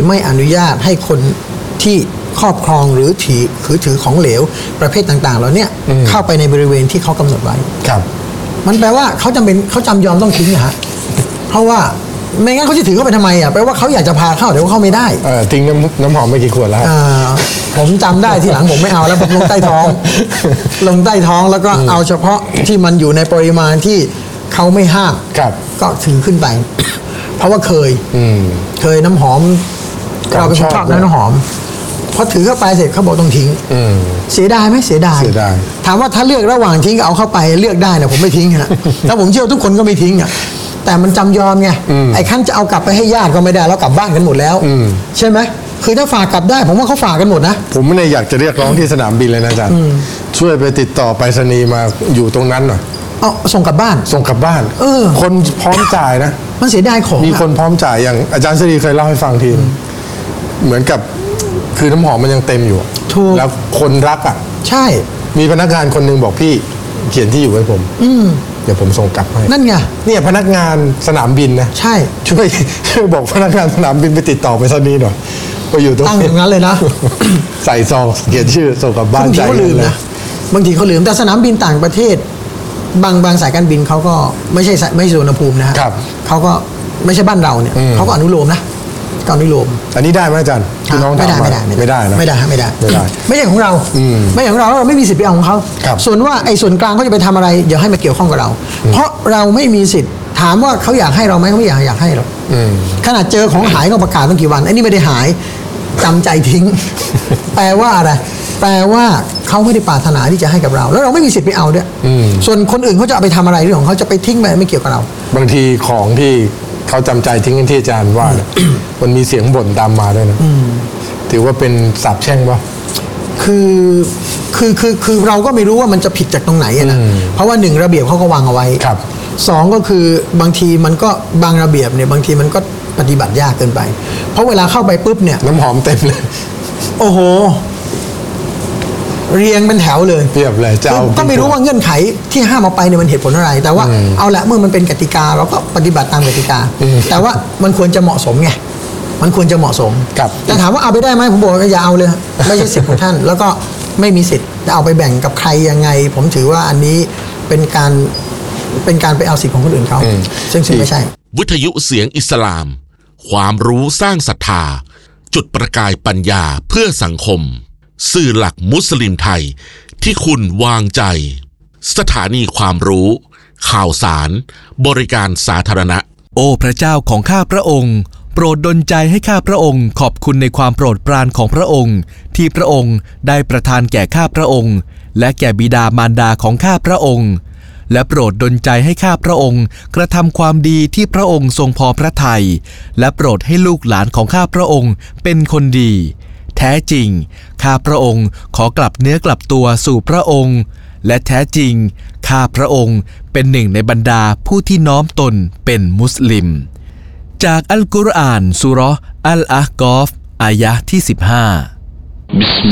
ไม่อนุญาตให้คนที่ครอบครองหรือถือของเหลวประเภทต่างๆเหล่านี้เข้าไปในบริเวณที่เขากำหนดไว้ครับมันแปลว่าเขาจำยอมต้องทิ้งฮะเพราะว่าไม่งั้นเขาจะถือเข้าไปทำไมแปลว่าเขาอยากจะพาเข้าแต่ว่าเข้าไม่ได้ทิ้งน้ำหอมไปกี่ขวดแล้วผมจำได้ทีหลังผมไม่เอาแล้วผมลงใต้ท้องแล้วก็เอาเฉพาะที่มันอยู่ในปริมาณที่เขาไม่ห้ามก็ถือขึ้นไปเพราะว่าเคยน้ำหอมเราเป็นคนชอบน้ำหอมพอถือเข้าไปเสร็จเขาบอกต้องทิ้งเสียดายไหมเสียดายถามว่าถ้าเลือกระหว่างทิ้งกับเอาเข้าไปเลือกได้นะผมไม่ทิ้งนะแล้วผมเชื่อทุกคนก็ไม่ทิ้งอ่ะแต่มันจำยอมไงไอ้ขั้นจะเอากลับไปให้ญาติก็ไม่ได้แล้วกลับบ้านกันหมดแล้วใช่ไหมคือถ้าฝากกลับได้ผมว่าเขาฝากกันหมดนะผมไม่ได้อยากจะเรียกร้องที่สนามบินเลยนะอาจารย์ช่วยไปติดต่อไปรษณีย์มาอยู่ตรงนั้นหน่อยส่งกลับบ้านคนพร้อมจ่ายนะมันเสียดายของมีคนพร้อมจ่ายอย่างอาจารย์เสรีเคยเล่าให้ฟังทีเหมือนกับคือน้ำหอมมันยังเต็มอยู่แล้วคนรักอ่ะใช่มีพนักงานคนหนึ่งบอกพี่เขียนที่อยู่ให้ผมเดี๋ยวผมส่งกลับให้นั่นไงเนี่ยพนักงานสนามบินนะใช่ช่วยบอกพนักงานสนามบินไปติดต่อไปซะนี้หน่อยไปอยู่ตรงนั้นเลยนะใส่ซองเขียนชื่อส่งกลับบ้านใจลืมนะบางทีเขาลืมแต่สนามบินต่างประเทศบางสายการบินเขาก็ไม่ใช่สุวรรณภูมินะครับเขาก็ไม่ใช่บ้านเราเนี่ยเขาก็อนุโลมนะก็อนุโลมอันนี้ได้ไหมอาจารย์พี่น้องไม่ได้นะไม่ใช่ของเราไม่ใช่ของเราไม่มีสิทธิ์ไปเอาของเขาส่วนว่าไอ้ส่วนกลางเขาจะไปทำอะไรอย่าให้มาเกี่ยวข้องกับเราเพราะเราไม่มีสิทธิ์ถามว่าเขาอยากให้เราไหมเขาไม่อยากให้เราขนาดเจอของหายก็ประกาศตั้งกี่วันไอ้นี่ไม่ได้หายจำใจทิ้งแปลว่าอะไรแปลว่าเขาไม่ได้ปรารถนาที่จะให้กับเราแล้วเราไม่มีสิทธิ์ไปเอาด้วยส่วนคนอื่นเขาจะเอาไปทำอะไรเรื่องของเขาจะไปทิ้งไปไม่เกี่ยวกับเราบางทีของที่เขาจำใจทิ้งกันที่อาจารย์ว่า มันมีเสียงบ่นตามมาด้วยนะถือว่าเป็นสาปแช่งป่ะคือเราก็ไม่รู้ว่ามันจะผิดจากตรงไหนนะเพราะว่า1ระเบียบเขาก็วางเอาไว้2ก็คือบางทีมันก็บางระเบียบเนี่ยบางทีมันก็ปฏิบัติยากเกินไปเพราะเวลาเข้าไปปุ๊บเนี่ยน้ำหอมเต็มเลยโอ้โหเรียงเป็นแถวเลยเรียบเลยก็ไม่รู้ว่าเงื่อนไขที่ห้ามเอาไปเนี่ยมันเหตุผลอะไรแต่ว่าเอาละเมื่อมันเป็นกติกาเราก็ปฏิบัติตามกติกาแต่ว่ามันควรจะเหมาะสมไงมันควรจะเหมาะสมแต่ถามว่าเอาไปได้ไหมผมบอกว่าอย่าเอาเลยไม่ใช่สิทธิ์ของท่านแล้วก็ไม่มีสิทธิ์จะเอาไปแบ่งกับใครยังไงผมถือว่าอันนี้เป็นการไปเอาสิทธิ์ของคนอื่นเขาซึ่งไม่ใช่วิทยุเสียงอิสลามความรู้สร้างศรัทธาจุดประกายปัญญาเพื่อสังคมสื่อหลักมุสลิมไทยที่คุณวางใจสถานีความรู้ข่าวสารบริการสาธารณะโอ้พระเจ้าของข้าพระองค์โปรดดลใจให้ข้าพระองค์ขอบคุณในความโปรดปรานของพระองค์ที่พระองค์ได้ประทานแก่ข้าพระองค์และแก่บิดามารดาของข้าพระองค์และโปรดดลใจให้ข้าพระองค์กระทำความดีที่พระองค์ทรงพอพระทัยและโปรดให้ลูกหลานของข้าพระองค์เป็นคนดีแท้จริงข้าพระองค์ขอกลับเนื้อกลับตัวสู่พระองค์และแท้จริงข้าพระองค์เป็นหนึ่งในบรรดาผู้ที่น้อมตนเป็นมุสลิมจากอัลกุรอานซูเราะห์อัลอะห์กอฟอายะห์ที่15